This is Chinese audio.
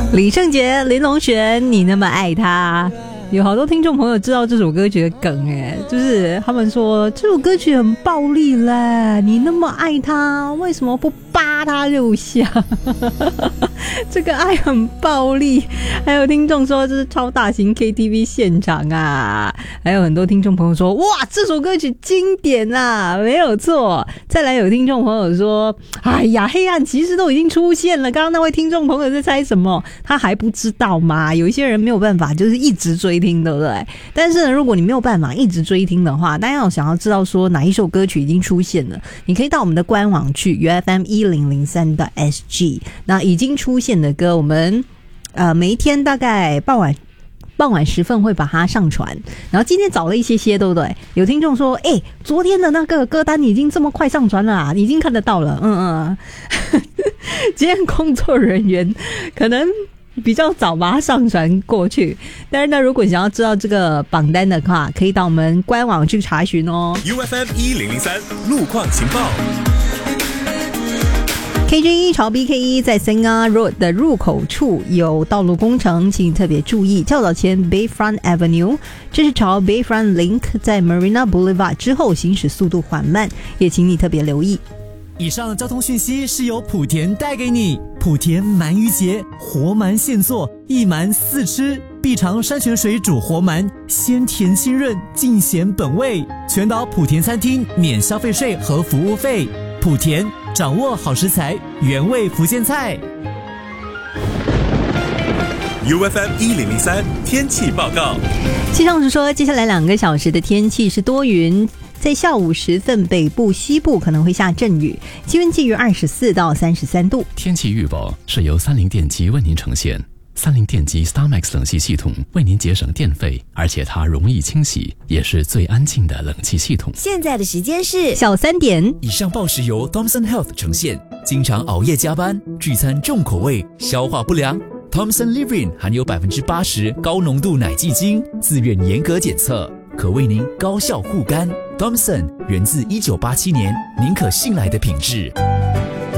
李圣杰、林隆璇，你那么爱他。有好多听众朋友知道这首歌曲的梗就是他们说这首歌曲很暴力嘞，你那么爱他，为什么不扒他6下？这个爱很暴力。还有听众说这是超大型 KTV 现场啊，还有很多听众朋友说哇这首歌曲经典啊，没有错。再来有听众朋友说哎呀黑暗骑士都已经出现了，刚刚那位听众朋友在猜什么？他还不知道吗？有一些人没有办法就是一直追听，对不对？但是呢如果你没有办法一直追听的话，大家要想要知道说哪一首歌曲已经出现了，你可以到我们的官网去 UFM1003.SG， 那已经出现的歌我们每一天大概傍晚时分会把它上传，然后今天早了一些，对不对？有听众说昨天的那个歌单已经这么快上传了啊，已经看得到了。今天工作人员可能比较早把它上传过去，但是呢如果想要知道这个榜单的话，可以到我们官网去查询哦。 UFM1003 路况情报。 KJ1 朝 BK1 在 Senga Road 的入口处有道路工程，请特别注意。较早前 Bayfront Avenue， 这是朝 Bayfront Link 在 Marina Boulevard 之后行驶速度缓慢，也请你特别留意。 以上交通讯息是由莆田带给你。莆田鳗鱼节，活鳗现做，一鳗4吃，必尝山泉水煮活鳗，鲜甜清润，尽显本味。全岛莆田餐厅免消费税和服务费。莆田掌握好食材，原味福建菜。 UFM1003 天气报告。 气象局说，接下来2个小时的天气是多云，在下午时分北部西部可能会下阵雨，气温介于24到33度。 天气预报是由三菱电机为您呈现。三菱电机 StarMax 冷气系统为您节省电费，而且它容易清洗，也是最安静的冷气系统。 现在的时间是小3点。 以上报时由 Thomson Health 呈现。经常熬夜加班，聚餐重口味，消化不良， Thomson Livrin 含有 80% 高浓度奶蓟精，自愿严格检测，可为您高效护肝。 Thomson 源自1987年，您可信赖的品质。